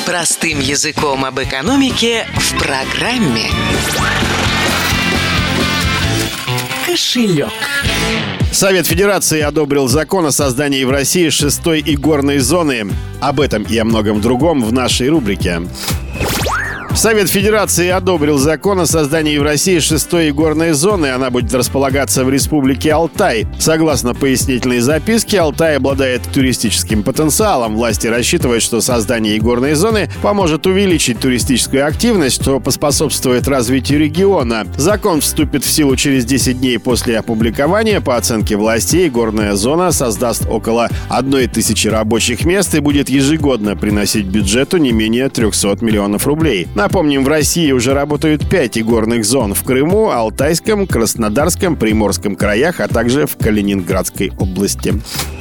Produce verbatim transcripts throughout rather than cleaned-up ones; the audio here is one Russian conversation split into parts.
Простым языком об экономике в программе «Кошелек». Совет Федерации одобрил закон о создании в России шестой игорной зоны. Об этом и о многом другом в нашей рубрике. Совет Федерации одобрил закон о создании в России шестой игорной зоны. Она будет располагаться в Республике Алтай. Согласно пояснительной записке, Алтай обладает туристическим потенциалом. Власти рассчитывают, что создание игорной зоны поможет увеличить туристическую активность, что поспособствует развитию региона. Закон вступит в силу через десять дней после опубликования. По оценке властей, игорная зона создаст около одной тысячи рабочих мест и будет ежегодно приносить бюджету не менее триста миллионов рублей. Напомним, в России уже работают пять игорных зон в Крыму, Алтайском, Краснодарском, Приморском краях, а также в Калининградской области.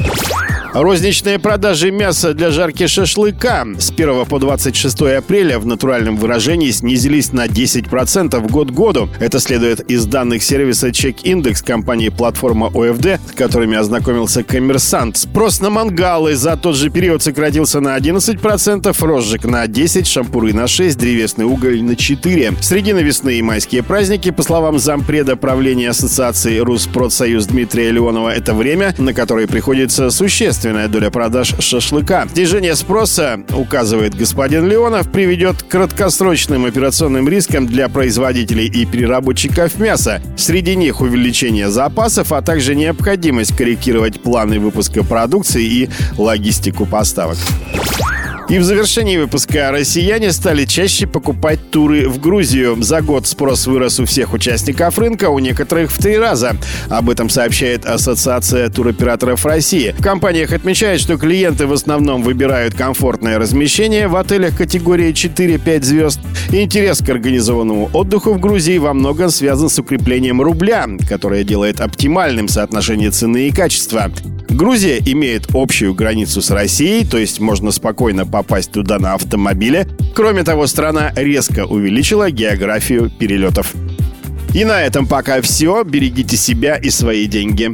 Розничные продажи мяса для жарки шашлыка с первого по двадцать шестое апреля в натуральном выражении снизились на десять процентов год к году. Это следует из данных сервиса Check-Index компании платформа о эф дэ, с которыми ознакомился «Коммерсант». Спрос на мангалы за тот же период сократился на одиннадцать процентов, розжиг на десять процентов, шампуры на шесть процентов, древесный уголь на четыре процента. Среди навесные и майские праздники, по словам зампреда правления Ассоциации Руспродсоюз Дмитрия Леонова, это время, на которое приходится существенно доля продаж шашлыка. Снижение спроса, указывает господин Леонов, приведет к краткосрочным операционным рискам для производителей и переработчиков мяса. Среди них увеличение запасов, а также необходимость корректировать планы выпуска продукции и логистику поставок. И в завершении выпуска россияне стали чаще покупать туры в Грузию. За год спрос вырос у всех участников рынка, у некоторых в три раза. Об этом сообщает Ассоциация туроператоров России. В компаниях отмечают, что клиенты в основном выбирают комфортное размещение в отелях категории четыре-пять звезд. Интерес к организованному отдыху в Грузии во многом связан с укреплением рубля, которое делает оптимальным соотношение цены и качества. Грузия имеет общую границу с Россией, то есть можно спокойно попасть туда на автомобиле. Кроме того, страна резко увеличила географию перелетов. И на этом пока все. Берегите себя и свои деньги.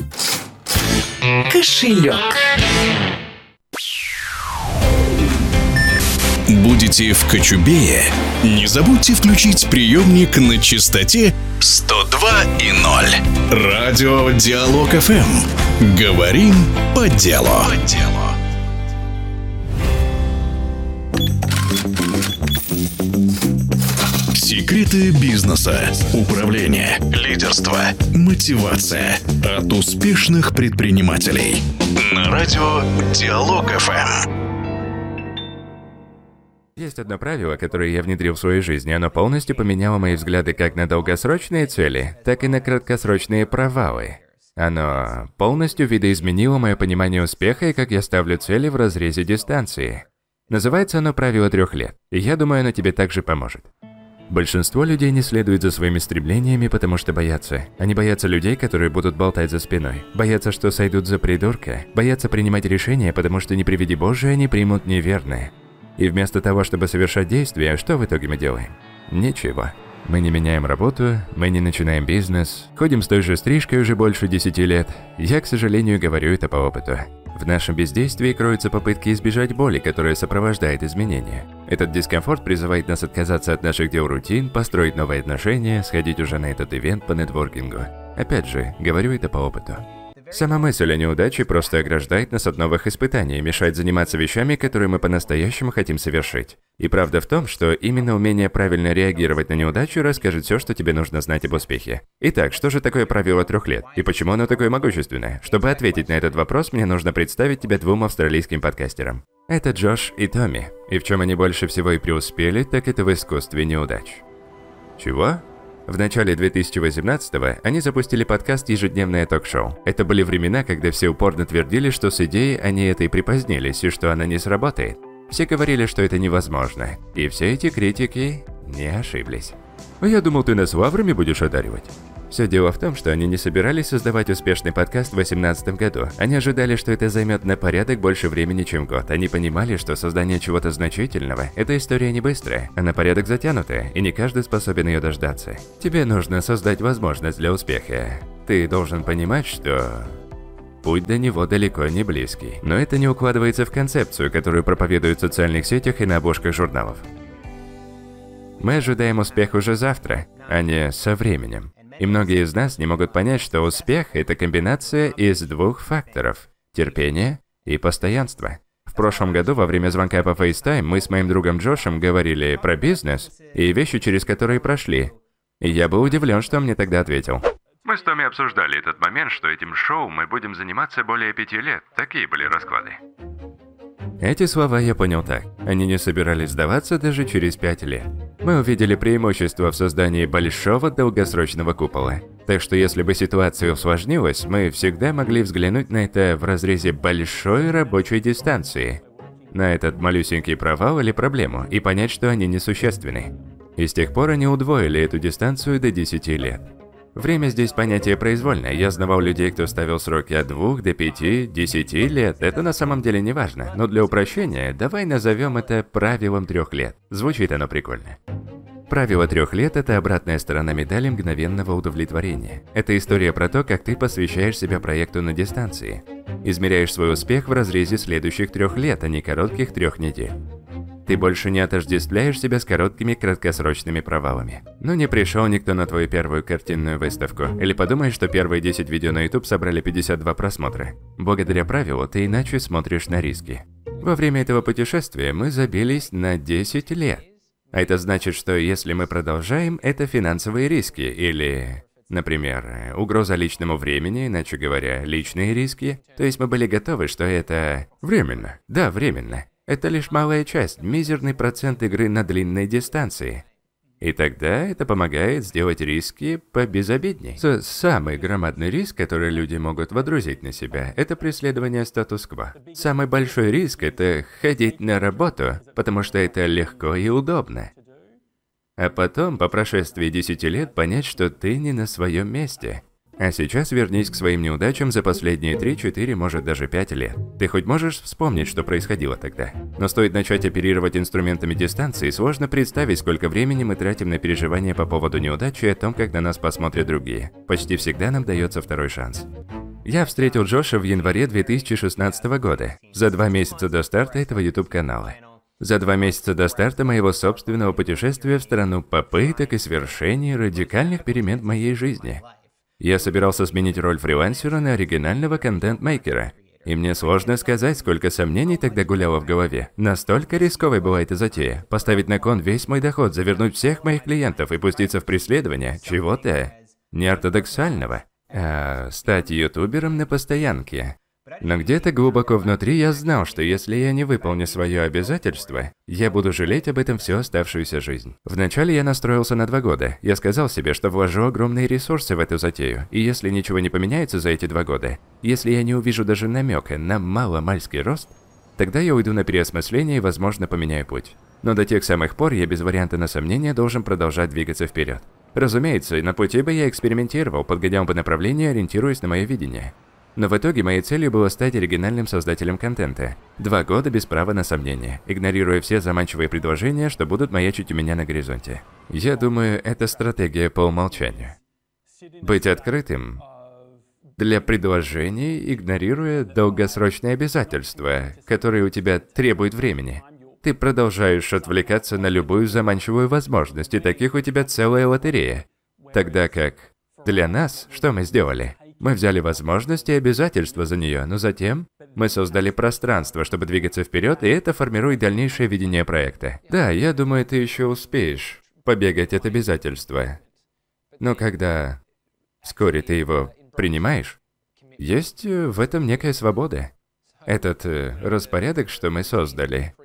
Кошелек. Будете в Кочубее? Не забудьте включить приемник на частоте сто два и ноль. Радио Диалог эф эм. Говорим по делу. По делу. Секреты бизнеса, управления, лидерства, мотивация от успешных предпринимателей. На радио Диалог эф эм. Есть одно правило, которое я внедрил в свою жизнь, и оно полностью поменяло мои взгляды как на долгосрочные цели, так и на краткосрочные провалы. Оно полностью видоизменило мое понимание успеха и как я ставлю цели в разрезе дистанции. Называется оно «Правило трех лет», и я думаю, оно тебе также поможет. Большинство людей не следует за своими стремлениями, потому что боятся. Они боятся людей, которые будут болтать за спиной. Боятся, что сойдут за придурка. Боятся принимать решения, потому что не приведи Божие, они примут неверное. И вместо того, чтобы совершать действия, что в итоге мы делаем? Ничего. Мы не меняем работу, мы не начинаем бизнес, ходим с той же стрижкой уже больше десяти лет. Я, к сожалению, говорю это по опыту. В нашем бездействии кроются попытки избежать боли, которая сопровождает изменения. Этот дискомфорт призывает нас отказаться от наших дел рутин, построить новые отношения, сходить уже на этот ивент по нетворкингу. Опять же, говорю это по опыту. Сама мысль о неудаче просто ограждает нас от новых испытаний и мешает заниматься вещами, которые мы по-настоящему хотим совершить. И правда в том, что именно умение правильно реагировать на неудачу расскажет все, что тебе нужно знать об успехе. Итак, что же такое правило трех лет? И почему оно такое могущественное? Чтобы ответить на этот вопрос, мне нужно представить тебя двум австралийским подкастерам. Это Джош и Томми. И в чем они больше всего и преуспели, так это в искусстве неудач. Чего? В начале две тысячи восемнадцатого они запустили подкаст «Ежедневное ток-шоу». Это были времена, когда все упорно твердили, что с идеей они этой припозднились и что она не сработает. Все говорили, что это невозможно. И все эти критики не ошиблись. «А я думал, ты нас лаврами будешь одаривать». Все дело в том, что они не собирались создавать успешный подкаст в две тысячи восемнадцатом году. Они ожидали, что это займет на порядок больше времени, чем год. Они понимали, что создание чего-то значительного – это история не быстрая, а на порядок затянутая, и не каждый способен ее дождаться. Тебе нужно создать возможность для успеха. Ты должен понимать, что... путь до него далеко не близкий. Но это не укладывается в концепцию, которую проповедуют в социальных сетях и на обложках журналов. Мы ожидаем успех уже завтра, а не со временем. И многие из нас не могут понять, что успех – это комбинация из двух факторов – терпения и постоянства. В прошлом году во время звонка по FaceTime мы с моим другом Джошем говорили про бизнес и вещи, через которые прошли. И я был удивлен, что он мне тогда ответил. Мы с Томми обсуждали этот момент, что этим шоу мы будем заниматься более пяти лет. Такие были расклады. Эти слова я понял так. Они не собирались сдаваться даже через пять лет. Мы увидели преимущество в создании большого долгосрочного купола. Так что если бы ситуация усложнилась, мы всегда могли взглянуть на это в разрезе большой рабочей дистанции. На этот малюсенький провал или проблему и понять, что они несущественны. И с тех пор они удвоили эту дистанцию до десяти лет. Время здесь понятие произвольное. Я знавал людей, кто ставил сроки от двух до пяти, десяти лет. Это на самом деле не важно. Но для упрощения, давай назовем это правилом трех лет. Звучит оно прикольно. Правило трех лет – это обратная сторона медали мгновенного удовлетворения. Это история про то, как ты посвящаешь себя проекту на дистанции. Измеряешь свой успех в разрезе следующих трех лет, а не коротких трех недель. Ты больше не отождествляешь себя с короткими краткосрочными провалами. Ну не пришел никто на твою первую картинную выставку. Или подумаешь, что первые десять видео на YouTube собрали пятьдесят два просмотра. Благодаря правилу ты иначе смотришь на риски. Во время этого путешествия мы забились на десять лет. А это значит, что если мы продолжаем, это финансовые риски или... Например, угроза личному времени, иначе говоря, личные риски. То есть мы были готовы, что это... Временно. Да, временно. Это лишь малая часть, мизерный процент игры на длинной дистанции. И тогда это помогает сделать риски побезобидней. Самый громадный риск, который люди могут водрузить на себя, это преследование статус-кво. Самый большой риск – это ходить на работу, потому что это легко и удобно. А потом, по прошествии десяти лет, понять, что ты не на своем месте. А сейчас вернись к своим неудачам за последние три, четыре, может даже пять лет. Ты хоть можешь вспомнить, что происходило тогда? Но стоит начать оперировать инструментами дистанции, сложно представить, сколько времени мы тратим на переживания по поводу неудачи и о том, как на нас посмотрят другие. Почти всегда нам дается второй шанс. Я встретил Джоша в январе две тысячи шестнадцатого года, за два месяца до старта этого YouTube-канала. За два месяца до старта моего собственного путешествия в страну попыток и свершений радикальных перемен в моей жизни. Я собирался сменить роль фрилансера на оригинального контент-мейкера. И мне сложно сказать, сколько сомнений тогда гуляло в голове. Настолько рисковой была эта затея. Поставить на кон весь мой доход, завернуть всех моих клиентов и пуститься в преследование чего-то неортодоксального. А стать ютубером на постоянке. Но где-то глубоко внутри я знал, что если я не выполню свое обязательство, я буду жалеть об этом всю оставшуюся жизнь. Вначале я настроился на два года. Я сказал себе, что вложу огромные ресурсы в эту затею, и если ничего не поменяется за эти два года, если я не увижу даже намека на маломальский рост, тогда я уйду на переосмысление и, возможно, поменяю путь. Но до тех самых пор я без варианта на сомнение должен продолжать двигаться вперед. Разумеется, на пути бы я экспериментировал, подгонял бы направление, ориентируясь на мое видение. Но в итоге моей целью было стать оригинальным создателем контента. Два года без права на сомнение, игнорируя все заманчивые предложения, что будут маячить у меня на горизонте. Я думаю, это стратегия по умолчанию. Быть открытым для предложений, игнорируя долгосрочные обязательства, которые у тебя требуют времени. Ты продолжаешь отвлекаться на любую заманчивую возможность, и таких у тебя целая лотерея. Тогда как для нас, что мы сделали? Мы взяли возможности и обязательства за нее, но затем мы создали пространство, чтобы двигаться вперед, и это формирует дальнейшее видение проекта. Да, я думаю, ты еще успеешь побегать от обязательства. Но когда вскоре ты его принимаешь, есть в этом некая свобода. Этот э, распорядок, что мы создали,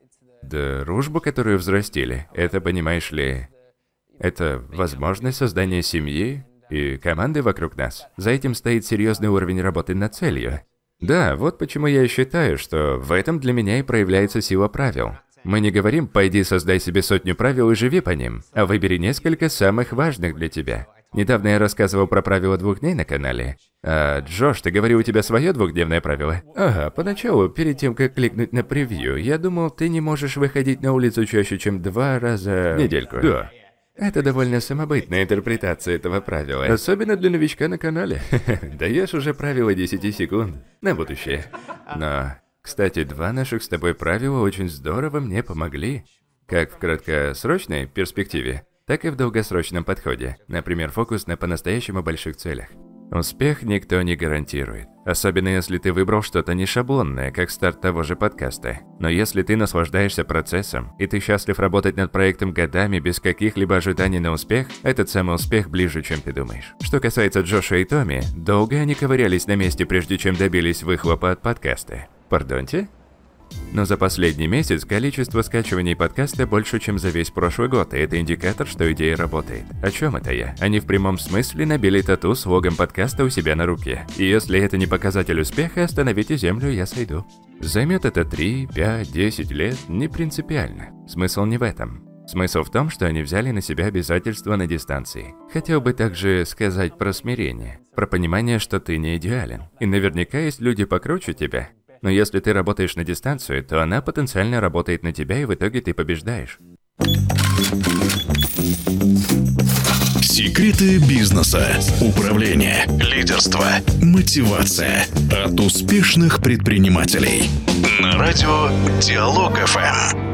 дружбу, которую взрастили, это, понимаешь ли, это возможность создания семьи и команды вокруг нас. За этим стоит серьезный уровень работы над целью. Да, вот почему я считаю, что в этом для меня и проявляется сила правил. Мы не говорим «пойди создай себе сотню правил и живи по ним», а выбери несколько самых важных для тебя. Недавно я рассказывал про правила двух дней на канале. А, Джош, ты говорил, у тебя свое двухдневное правило? Ага, поначалу, перед тем, как кликнуть на превью, я думал, ты не можешь выходить на улицу чаще, чем два раза в недельку. Да. Это довольно самобытная интерпретация этого правила, особенно для новичка на канале. Даешь уже правило десяти секунд на будущее. Но, кстати, два наших с тобой правила очень здорово мне помогли. Как в краткосрочной перспективе, так и в долгосрочном подходе. Например, фокус на по-настоящему больших целях. Успех никто не гарантирует. Особенно если ты выбрал что-то не шаблонное, как старт того же подкаста. Но если ты наслаждаешься процессом, и ты счастлив работать над проектом годами без каких-либо ожиданий на успех, этот самый успех ближе, чем ты думаешь. Что касается Джоша и Томми, долго они ковырялись на месте, прежде чем добились выхлопа от подкаста. Пардоньте? Но за последний месяц количество скачиваний подкаста больше, чем за весь прошлый год, и это индикатор, что идея работает. О чем это я? Они в прямом смысле набили тату с логом подкаста у себя на руке. И если это не показатель успеха, остановите землю, я сойду. Займет это три, пять, десять лет, не принципиально. Смысл не в этом. Смысл в том, что они взяли на себя обязательства на дистанции. Хотел бы также сказать про смирение, про понимание, что ты не идеален. И наверняка есть люди покруче тебя. Но если ты работаешь на дистанцию, то она потенциально работает на тебя, и в итоге ты побеждаешь. Секреты бизнеса, управления, лидерства, мотивация от успешных предпринимателей. На радио Диалог эф эм.